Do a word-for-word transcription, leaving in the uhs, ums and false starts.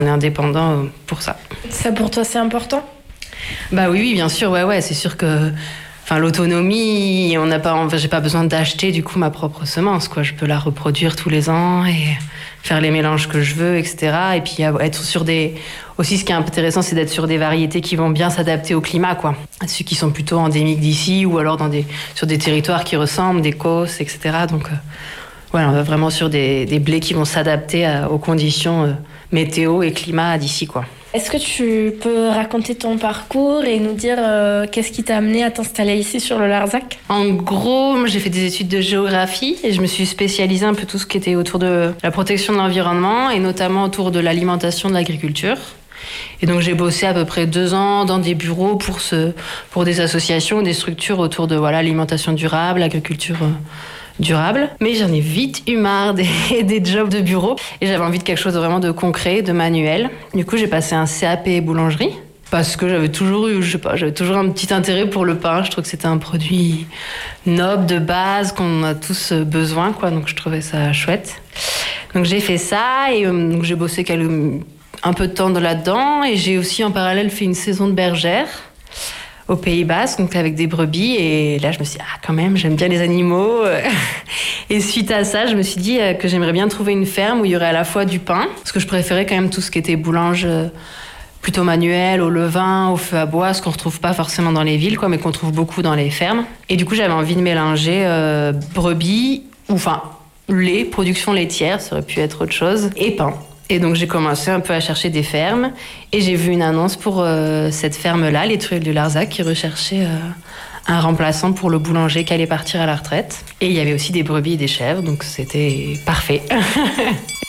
On est indépendant euh, pour ça. Ça pour toi c'est important ? Bah oui, oui, bien sûr, ouais, ouais, c'est sûr que, enfin, l'autonomie, on n'a pas, enfin, j'ai pas besoin d'acheter du coup ma propre semence, quoi. Je peux la reproduire tous les ans et faire les mélanges que je veux, et cetera. Et puis être sur des, aussi ce qui est intéressant, c'est d'être sur des variétés qui vont bien s'adapter au climat, quoi. Ceux qui sont plutôt endémiques d'ici ou alors dans des, sur des territoires qui ressemblent, des causses, et cetera. Donc, euh, voilà, on va vraiment sur des, des blés qui vont s'adapter à, aux conditions euh, météo et climat d'ici, quoi. Est-ce que tu peux raconter ton parcours et nous dire euh, qu'est-ce qui t'a amené à t'installer ici sur le Larzac ? En gros, moi, j'ai fait des études de géographie et je me suis spécialisée un peu tout ce qui était autour de la protection de l'environnement et notamment autour de l'alimentation, de l'agriculture. Et donc j'ai bossé à peu près deux ans dans des bureaux pour, ce, pour des associations, des structures autour de voilà, l'alimentation durable, l'agriculture euh, durable. Mais j'en ai vite eu marre des, des jobs de bureau et j'avais envie de quelque chose de vraiment de concret, de manuel. Du coup, j'ai passé un C A P boulangerie parce que j'avais toujours eu, je sais pas, j'avais toujours un petit intérêt pour le pain. Je trouve que c'était un produit noble, de base, qu'on a tous besoin, quoi. Donc je trouvais ça chouette. Donc j'ai fait ça et euh, donc j'ai bossé quelques, un peu de temps là-dedans et j'ai aussi en parallèle fait une saison de bergère au Pays Basque, donc avec des brebis. Et là, je me suis dit, ah, quand même, j'aime bien les animaux. Et suite à ça, je me suis dit que j'aimerais bien trouver une ferme où il y aurait à la fois du pain, parce que je préférais quand même tout ce qui était boulange plutôt manuel, au levain, au feu à bois, ce qu'on retrouve pas forcément dans les villes, quoi, mais qu'on trouve beaucoup dans les fermes. Et du coup, j'avais envie de mélanger euh, brebis, ou enfin, lait, production laitière, ça aurait pu être autre chose, et pain. Et donc j'ai commencé un peu à chercher des fermes et j'ai vu une annonce pour euh, cette ferme-là, les Truelles du Larzac, qui recherchait euh, un remplaçant pour le boulanger qui allait partir à la retraite. Et il y avait aussi des brebis et des chèvres, donc c'était parfait.